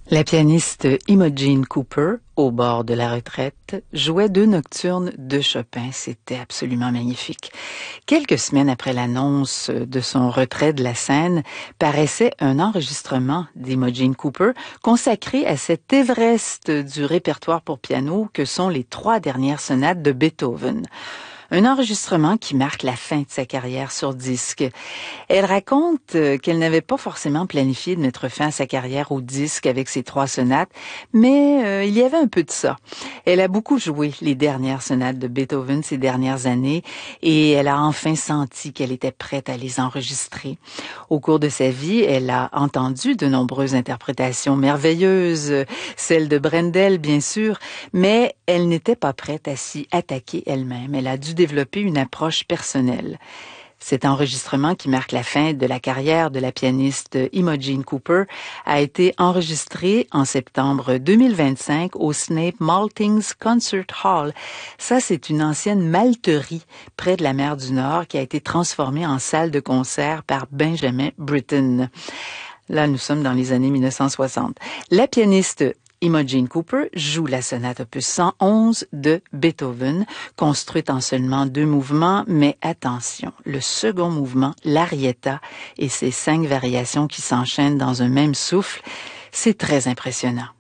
La pianiste Imogen Cooper, au bord de la retraite, jouait deux nocturnes de Chopin. C'était absolument magnifique. Quelques semaines après l'annonce de son retrait de la scène, paraissait un enregistrement d'Imogen Cooper consacré à cet Everest du répertoire pour piano que sont les 3 dernières sonates de Beethoven. Un enregistrement qui marque la fin de sa carrière sur disque. Elle raconte qu'elle n'avait pas forcément planifié de mettre fin à sa carrière au disque avec ses 3 sonates, mais il y avait un peu de ça. Elle a beaucoup joué les dernières sonates de Beethoven ces dernières années et elle a enfin senti qu'elle était prête à les enregistrer. Au cours de sa vie, elle a entendu de nombreuses interprétations merveilleuses, celle de Brendel bien sûr, mais elle n'était pas prête à s'y attaquer elle-même. Elle a dû développer une approche personnelle. Cet enregistrement qui marque la fin de la carrière de la pianiste Imogen Cooper a été enregistré en septembre 2025 au Snape Maltings Concert Hall. Ça, c'est une ancienne malterie près de la mer du Nord qui a été transformée en salle de concert par Benjamin Britten. Là, nous sommes dans les années 1960. La pianiste Imogen Cooper joue la sonate opus 111 de Beethoven, construite en seulement 2 mouvements, mais attention, le second mouvement, l'arietta, et ses 5 variations qui s'enchaînent dans un même souffle, c'est très impressionnant.